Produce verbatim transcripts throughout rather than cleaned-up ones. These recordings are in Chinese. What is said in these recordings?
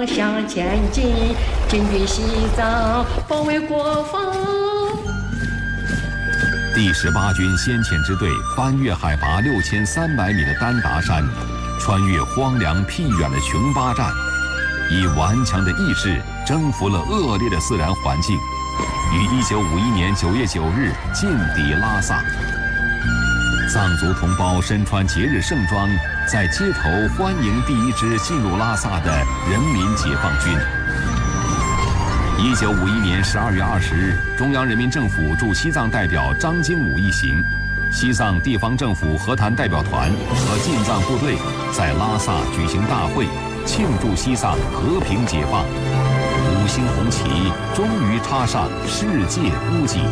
方向前进，进军西藏，保卫国防。 第十八军先遣支队翻越海拔六千三百米的丹达山，穿越荒凉僻远的琼巴站，以顽强的意志征服了恶劣的自然环境，于一九五一年九月九日进抵拉萨。藏族同胞身穿节日盛装，在街头欢迎第一支进入拉萨的人民解放军。一九五一年十二月二十日，中央人民政府驻西藏代表张经武一行，西藏地方政府和谈代表团和进藏部队在拉萨举行大会，庆祝西藏和平解放。五星红旗终于插上世界屋脊。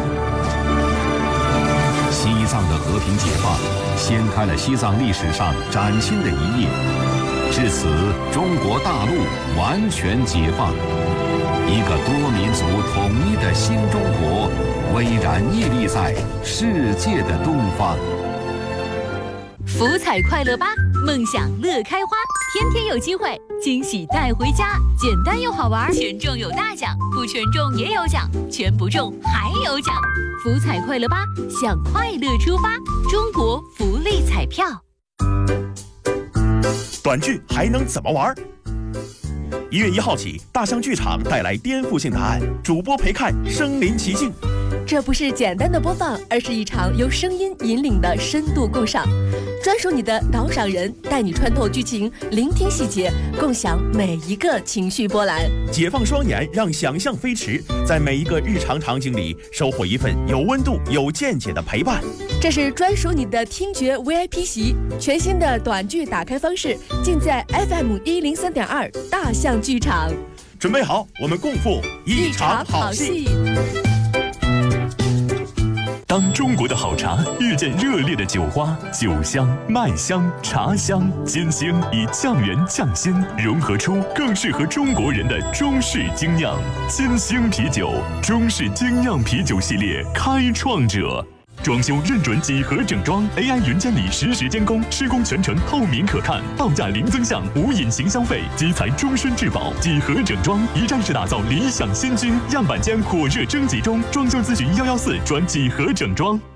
西藏的和平解放，掀开了西藏历史上崭新的一页。至此，中国大陆完全解放，一个多民族统一的新中国巍然屹立在世界的东方。 福彩快乐吧，梦想乐开花，天天有机会，惊喜带回家，简单又好玩，全中有大奖，不全中也有奖，全不中还有奖。福彩快乐吧，向快乐出发，中国福利彩票。 短剧还能怎么玩？一月一号起，大象剧场带来颠覆性答案，主播陪看身临其境。 这不是简单的播放，而是一场由声音引领的深度共赏。专属你的导赏人带你穿透剧情，聆听细节，共享每一个情绪波澜。 解放双眼，让想象飞驰，在每一个日常场景里收获一份有温度、有见解的陪伴。 这是专属你的听觉 V I P 席，全新的短剧打开方式，尽在 F M 一零三点二大象剧场。 准备好，我们共赴一场好戏。 当中国的好茶遇见热烈的酒花，酒香、麦香、茶香、金星以酱圆酱心融合出更适合中国人的中式精酿。金星啤酒，中式精酿啤酒系列开创者。装修认准几何整装 ，A I 云监理实时监工，施工全程透明可看，报价零增项，无隐形消费，基材终身质保。几何整装一站式打造理想新居，样板间火热征集中，装修咨询幺幺四转几何整装。